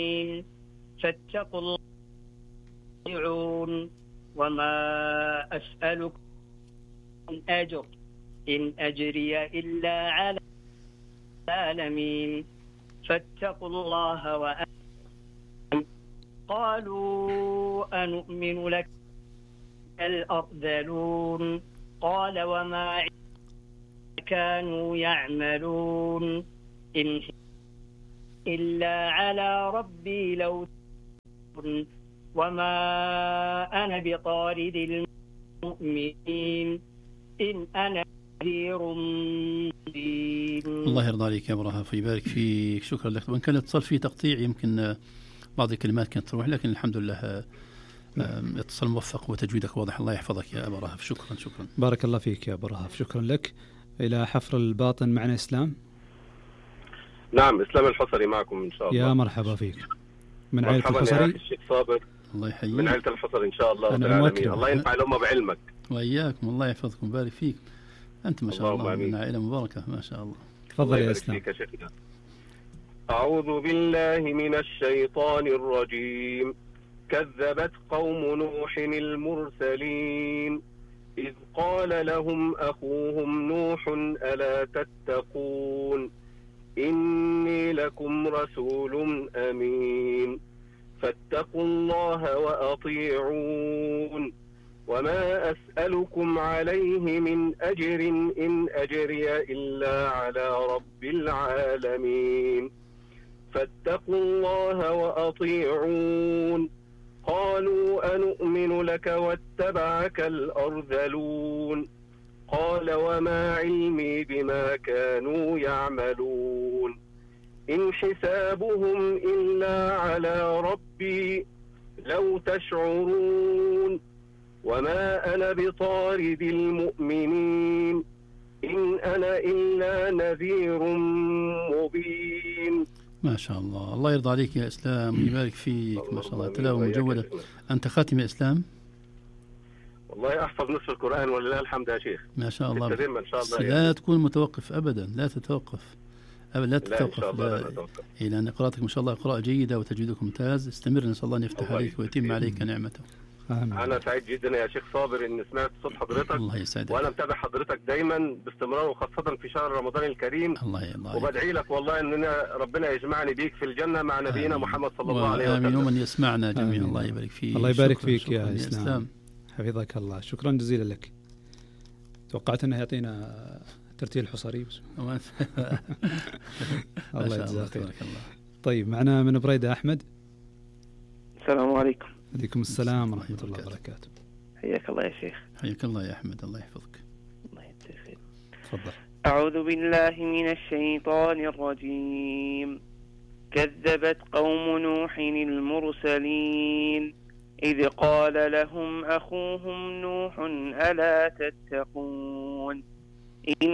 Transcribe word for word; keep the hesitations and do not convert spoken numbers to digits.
فاتقوا الله وأطيعون وما أسألكم من أجر إن أجري إلا على العالمين فاتقوا الله وأطيعون. قالوا أنؤمن لك الأرذلون قال وما كانوا يعملون إن إلا على ربي لو تكون وما أنا بطارد المؤمنين إن أنا نذير مبين. الله يرضى عليك يا أبو رهف ويبارك فيك. شكرا لك. وإن كان الاتصال فيه تقطيع يمكن بعض الكلمات كانت تروح لكن الحمد لله اتصال موفق وتجويدك واضح. الله يحفظك يا أبو رهف. شكرا شكرا بارك الله فيك يا أبو رهف. شكرا لك. إلى حفر الباطن معنا إسلام. نعم إسلام الحصري معكم إن شاء الله. يا مرحبا فيك. من عائلة الحصري. الشيخ صابر. الله يحييك. من عائلة الحصري إن شاء الله. الله ينفع الأمة بعلمك. وإياكم. الله يحفظكم ويبارك فيك. أنت ما شاء الله من عائلة مباركة ما شاء الله. تفضل يا إسلام. أعوذ بالله من الشيطان الرجيم. كذبت قوم نوح المرسلين إذ قال لهم أخوهم نوح ألا تتقون إني لكم رسول أمين فاتقوا الله وأطيعون وما أسألكم عليه من أجر إن أجري إلا على رب العالمين فاتقوا الله وأطيعون. قالوا أنؤمن لك واتبعك الأرذلون قال وما علمي بما كانوا يعملون إن حسابهم إلا على ربي لو تشعرون وما أنا بطارد المؤمنين إن أنا إلا نذير مبين. ما شاء الله. الله يرضى عليك يا إسلام ويبارك فيك. ما شاء الله تلاوة مجودة. أنت خاتم يا إسلام؟ والله أحفظ نصف القرآن ولله الحمد يا شيخ. ما شاء الله. إن شاء الله لا يعني. تكون متوقف أبدا. لا تتوقف أبدا. لا تتوقف. لا إن شاء الله لا تتوقف. لأن قراءتك ما شاء الله قراءة جيدة وتجويدك ممتاز. استمر نسأل الله أن يفتح عليك ويتم عليك نعمته. أنا سعيد جدا يا شيخ صابر إن سمعت صوت حضرتك. الله يسعدك. وأنا متابع حضرتك دايما باستمرار وخاصة في شهر رمضان الكريم. الله يرضى. وبدعي لك والله إن ربنا يجمعني بيك في الجنة مع نبينا محمد صلى الله عليه وسلم. آمين. ومن يسمعنا جميعا. الله يبارك فيك. الله يبارك فيك يا إسلام. حفظك الله. شكرا جزيلا لك. توقعت أنه يعطينا ترتيل حصري بس. الله يجزاك خير. طيب معنا من بريدة أحمد. السلام عليكم. عليكم السلام ورحمة الله وبركاته. حياك الله يا شيخ. حياك الله يا أحمد. الله يحفظك. الله يجزاك خير. تفضل. أعوذ بالله من الشيطان الرجيم. كذبت قوم نوح المرسلين إذ قال لهم أخوهم نوح ألا تتقون